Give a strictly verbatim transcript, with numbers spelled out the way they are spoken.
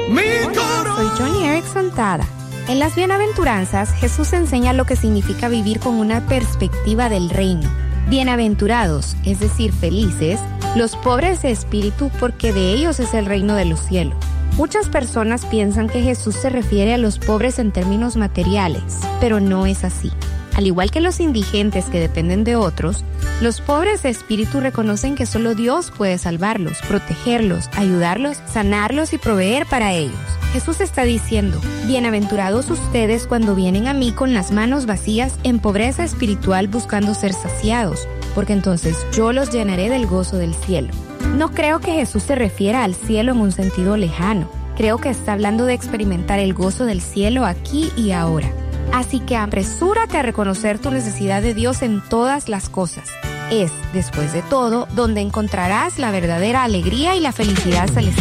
Hola, soy Johnny Erickson Tada. En las bienaventuranzas, Jesús enseña lo que significa vivir con una perspectiva del reino. Bienaventurados, es decir, felices, los pobres de espíritu, porque de ellos es el reino de los cielos. Muchas personas piensan que Jesús se refiere a los pobres en términos materiales, pero no es así. Al igual que los indigentes que dependen de otros, los pobres de espíritu reconocen que solo Dios puede salvarlos, protegerlos, ayudarlos, sanarlos y proveer para ellos. Jesús está diciendo, bienaventurados ustedes cuando vienen a mí con las manos vacías en pobreza espiritual buscando ser saciados, porque entonces yo los llenaré del gozo del cielo. No creo que Jesús se refiera al cielo en un sentido lejano. Creo que está hablando de experimentar el gozo del cielo aquí y ahora. Así que apresúrate a reconocer tu necesidad de Dios en todas las cosas. Es, después de todo, donde encontrarás la verdadera alegría y la felicidad celestial.